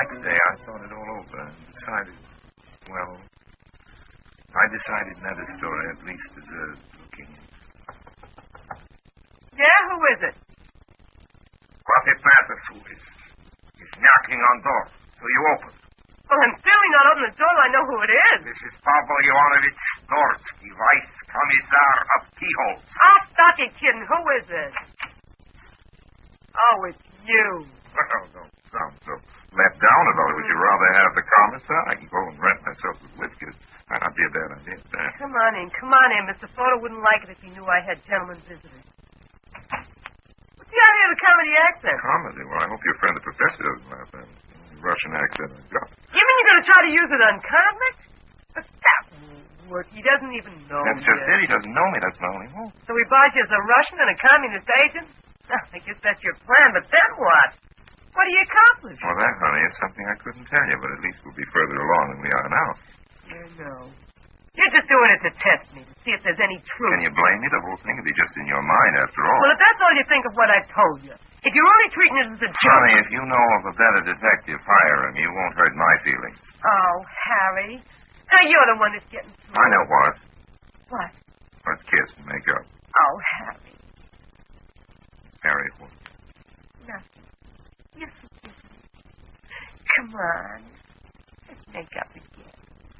next day, I thought it all over and decided, Netta's story at least deserved looking into. Yeah, who is it? What it matters who is. He's knocking on door, so you open. Well, I'm certainly not opening the door till I know who it is. This is Pavel Ivanovich Storsky, Vice Commissar of Keyholes. Oh, stop you kidding. Who is this? Oh, it's you. Well, don't sound so let down about it. Would you rather have the commissar? I can go and rent myself with whiskers. Might not be a bad idea. Come on in. Mr. Fodor wouldn't like it if he knew I had gentlemen visitors. What's the idea of the comedy accent? Comedy? Well, I hope your friend the professor doesn't laugh at it. Russian accent I've got. You mean you're going to try to use it on convicts? But that won't work. He doesn't even know That's just it. He doesn't know me. That's my only hope. So he buys you as a Russian and a communist agent? I guess that's your plan, but then what? What do you accomplish? Well, that, honey, is something I couldn't tell you, but at least we'll be further along than we are now. You know. You're just doing it to test me, to see if there's any truth. Can you blame me? The whole thing will be just in your mind, after all. Well, if that's all you think of what I've told you, if you're only treating it as a joke... Honey, if you know of a better detective, hire him. You won't hurt my feelings. Oh, Harry. Now, you're the one that's getting through. I know what. What? Let's kiss and make up. Oh, Harry. Harry, what? Nothing. You're forgiven. Come on. Let's make up again.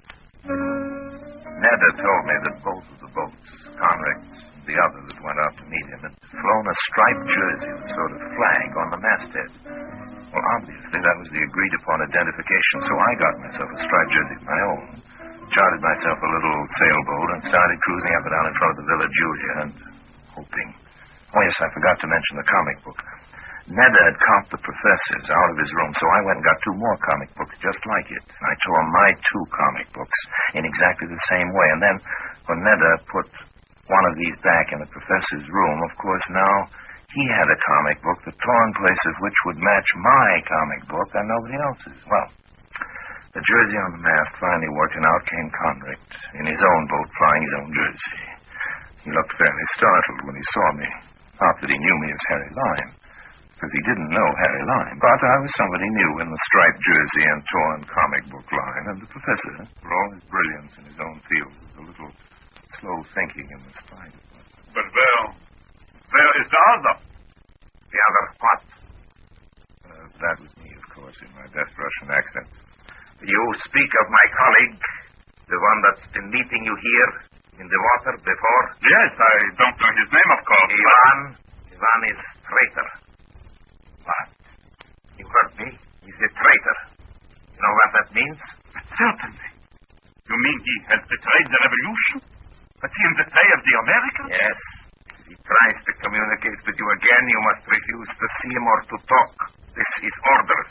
Netta told me that both of the boats, Conricks and the other that went out to meet him, had flown a striped jersey with a sort of flag on the masthead. Well, obviously, that was the agreed-upon identification, so I got myself a striped jersey of my own, chartered myself a little sailboat, and started cruising up and down in front of the Villa Julia and hoping. Oh, yes, I forgot to mention the comic book. Netta had comped the professors out of his room, so I went and got 2 more comic books just like it. And I tore my 2 comic books in exactly the same way. And then when Netta put one of these back in the professor's room, of course, now he had a comic book, the torn place of which would match my comic book and nobody else's. Well, the jersey on the mast finally working out came Conrict in his own boat flying his own jersey. He looked fairly startled when he saw me. Not that he knew me as Harry Lime, because he didn't know Harry Lime. But I was somebody new in the striped jersey and torn comic book line, and the professor, for all his brilliance in his own field, was a little slow thinking in the spite of it. But where is the other? The other what? That was me, of course, in my best Russian accent. You speak of my colleague, the one that's been meeting you here in the water before? Yes, I don't know his name, of course. Ivan is traitor. What? You heard me? He's a traitor. You know what that means? Certainly. You mean he has betrayed the revolution? Was he in the pay of the Americans? Yes. If he tries to communicate with you again, you must refuse to see him or to talk. This is orders.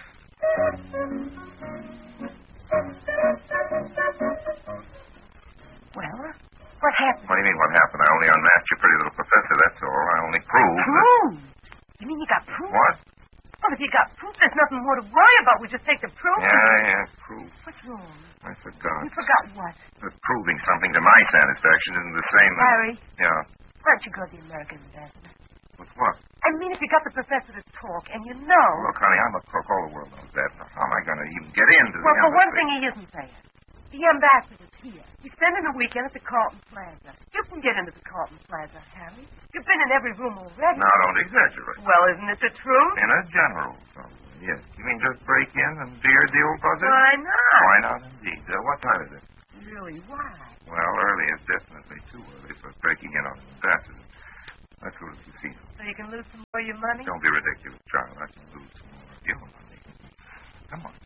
Well, what happened? What do you mean, what happened? I only unmasked your pretty little professor, that's all. I only proved Proof? You mean you got proof? What? Well, if you got proof, there's nothing more to worry about. We just take the proof. Yeah, proof. What's wrong? I forgot. You forgot what? That proving something to my satisfaction isn't the same as... Harry, Yeah. why don't you go to the American ambassador? With what? I mean, if you got the professor to talk, and you know... Look, honey, I'm a crook. All the world knows that. Now, how am I going to even get into Well, the for one embassy? thing, he isn't there. The ambassador's here. He's spending the weekend at the Carlton Plaza. You can get into the Carlton Plaza, Harry. You've been in every room already. Now, don't exaggerate. Well, isn't it the truth? In a general, yes. You mean just break in and beard the old buzzer? Why not? Why not, indeed? What time is it? Really, why? Well, early is definitely too early for breaking in on an ambassador. Let's go to the casino. So you can lose some more of your money? Don't be ridiculous, child. I can lose some more of your money. Come on.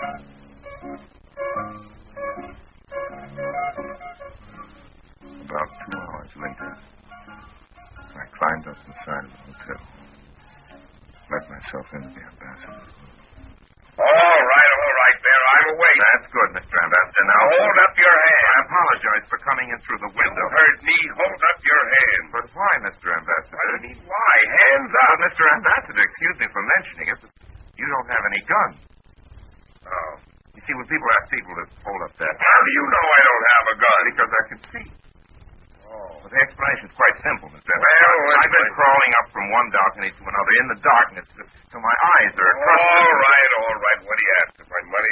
About 2 hours later, I climbed up the side of the hotel. Let myself into the ambassador's room. All right, Bear. I'm awake. That's good, Mr. Ambassador. Now Hold up your hand. I apologize for coming in through the window. You heard me. Hold up your hand. But why, Mr. Ambassador? I mean, why? Hands up. Mr. Ambassador, excuse me for mentioning it, but you don't have any gun. Oh. You see, when people ask people to hold up that... How do you know I don't have a gun? Because I can see. Oh. But the explanation's quite simple, Mr. Ambassador. Well, I've been crawling up from one balcony to another in the darkness, so my eyes are accustomed. All right. What do you have to? When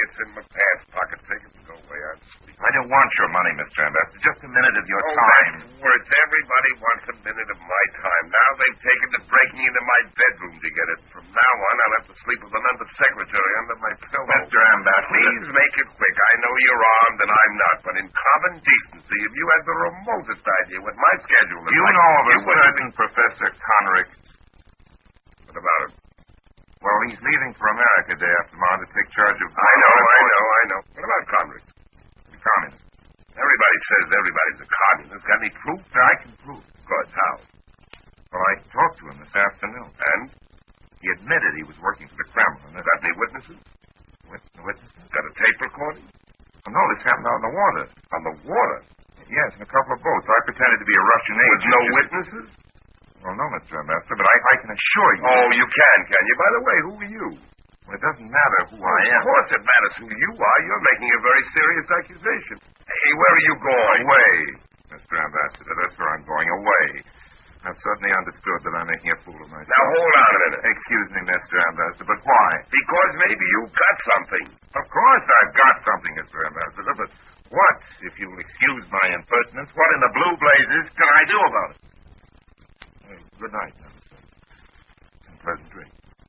It's in my pants pocket. Take it and go away. I'm sleeping. I don't want your money, Mr. Ambassador. Just a minute of your Oh, time. that's words. Everybody wants a minute of my time. Now they've taken to breaking into my bedroom to get it. From now on, I'll have to sleep with an undersecretary under my pillow. Mr. Ambassador. Please make it quick. I know you're armed and I'm not, but in common decency, if you had the remotest idea what my schedule is You like, know of a you wouldn't certain Professor Conrick. What about him? Well, he's leaving for America day after tomorrow to take charge of... I know. What about Conrick? The communist. Everybody says everybody's a communist. Got any proof? I can prove. Good. How? Well, I talked to him this afternoon. And? He admitted he was working for the Kremlin. Got any witnesses? Witnesses? Got a tape recording? Oh, no, this happened out in the water. On the water? Yes, in a couple of boats. I pretended to be a Russian agent. With no witnesses? Well, no, Mr. Ambassador, but I can assure you... Oh, you can you? By the way, who are you? Well, it doesn't matter who I am. Of course it matters who you are. You're making a very serious accusation. Hey, where are you going? Away, Mr. Ambassador. That's where I'm going. Away. I've certainly understood that I'm making a fool of myself. Now, hold on a minute. Excuse me, Mr. Ambassador, but why? Because maybe you've got something. Of course I've got something, Mr. Ambassador, but what, if you'll excuse my impertinence, what in the blue blazes can I do about it? Well, good night, sir. And pleasant dreams.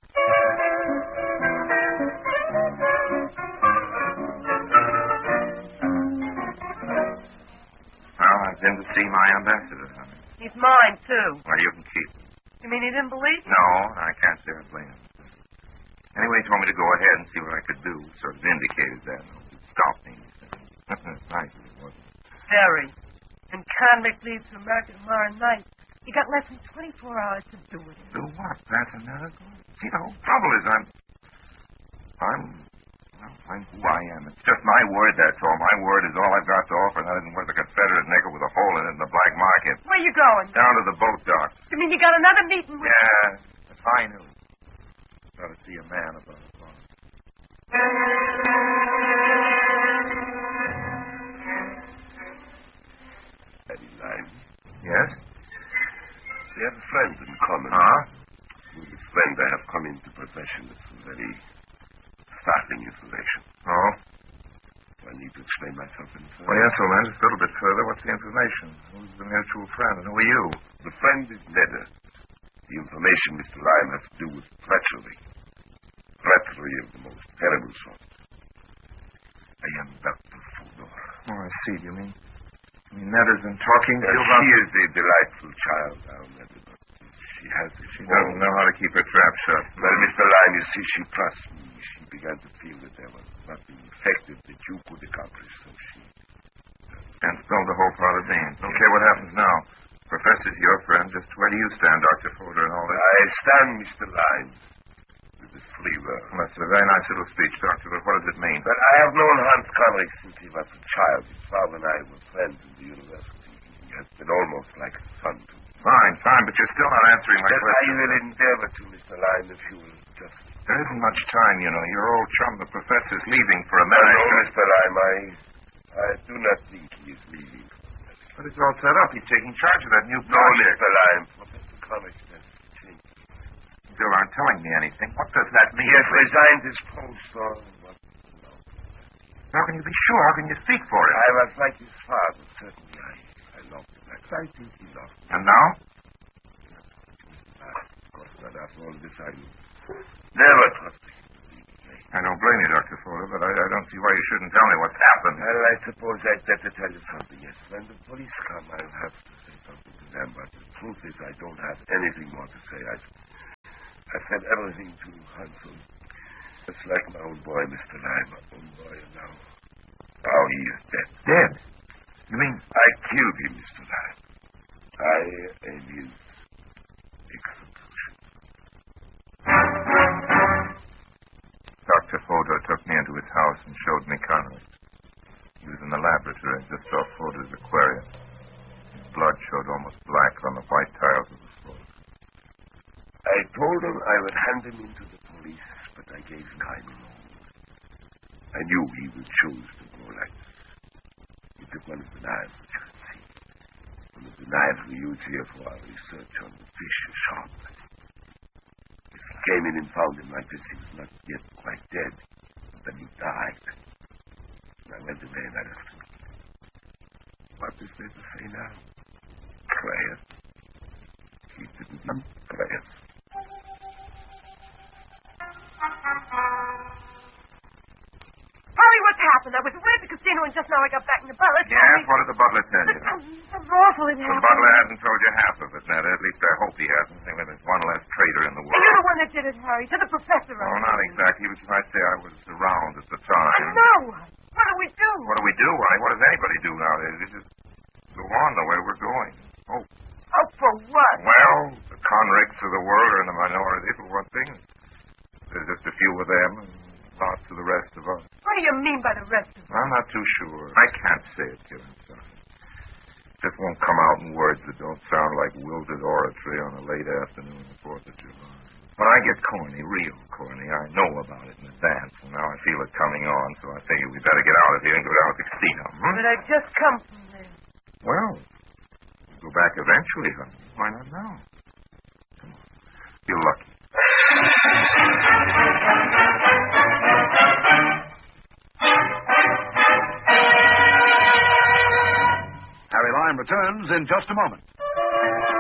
Well, I've been to see my ambassador, honey. He's mine, too. Well, you can keep him. You mean he didn't believe me? No, I can't say I blame him. Anyway, he told me to go ahead and see what I could do. Sort of indicated that. Stop me, he said. Nice of it, wasn't it? Very. And Convict leaves for America tomorrow night. You got less than 24 hours to do it. Do what? That's a miracle? See, the whole trouble is I'm who I am. It's just my word, that's all. My word is all I've got to offer, and that isn't worth a Confederate nickel with a hole in it in the black market. Where you going? Down to the boat dock. You mean you got another meeting with... Yeah, if I knew. Got to see a man about it. Eddie Lyme. Yes? We have a friend in common. Huh? With this friend I have come into possession of some very startling information. Oh? Do I need to explain myself any further? Well, yes, old man, just a little bit further. What's the information? Who's the mutual friend, and who are you? The friend is Nedda. The information Mr. Lyme has to do with treachery. Treachery of the most terrible sort. I am Dr. Fodor. Oh, I see. Do you mean Netta's been talking to you about... She is a delightful child, our Nedda, but she has... She doesn't know how to keep her trap shut. Well, Mr. Lyme, you see, she trusts me. She began to feel that there was nothing effective that you could accomplish, so she... And spilled the whole pot of beans. Okay, what happens now? Professor's your friend. Just where do you stand, Dr. Fodor, and all this? I stand, Mr. Lyme, with this flavor. Well, that's a very nice little speech, Doctor, but what does it mean? But I have known Hans Conrick since he was a child. His father and I were friends in the university. He has been almost like a son to me. Fine, but you're still not answering my But question. I will endeavor to, Mr. Lyme, if you will just... There isn't much time, you know. Your old chum, the professor's leaving for No, America. Mr. Lyme, I do not think he is leaving. But it's all set up. He's taking charge of that new No, project. Mr. Lyme, Professor Conrick has changed. You still aren't telling me anything. What does that mean? He has resigned his post, or what? No. How can you be sure? How can you speak for him? I was like his father, certainly. I loved him. I think he loved me. And now? Of course, but after all this, I never trusted him to leave me. I don't blame you, Dr. Fodor, but I don't see why you shouldn't tell me what's happened. Well, I suppose I'd better tell you something, yes. When the police come, I'll have to say something to them, but the truth is I don't have anything more to say. I've said everything to Hansel. It's like my own boy, Mr. Lyme, my own boy, and now he is dead. Dead? You mean... I killed him, Mr. Lyme. I am his execution. Dr. Fodor took me into his house and showed me Conrick. He was in the laboratory just off Fodor's aquarium. His blood showed almost black on the white tiles of the floor. I told him I would hand him in to the police, but I gave him time alone. I knew he would choose to go like this. He took one of the knives that you could see. One of the knives we use here for our research on the fish sharp. If he came in and found him like this, he was not yet quite dead. But then he died. Harry, what's happened? I was away at the casino, and just now I got back in the bar. Yes, what did the butler tell you? Something awful had The happened. butler hasn't told you half of it, Netta. At least I hope he hasn't. There's one less traitor in the And world. you're the one that did it, Harry, to the professor. Oh, not exactly, but you might say I was around at the time. No. What do we do? What do we do? Why, what does anybody do nowadays? We just go on the way we're going. Oh, Oh, for what? well, the convicts of the world are in the minority, for one thing. There's just a few of them and lots of the rest of us. What do you mean by the rest of it? I'm not too sure. I can't say it, Kevin, son. It just won't come out in words that don't sound like wilted oratory on a late afternoon of the 4th of July. When I get corny, real corny, I know about it in advance, and now I feel it coming on, so I figure we better get out of here and go down to the casino. But I've just come from there. Well, we'll go back eventually, honey. Why not now? Come on. You're lucky. Harry Lime returns in just a moment.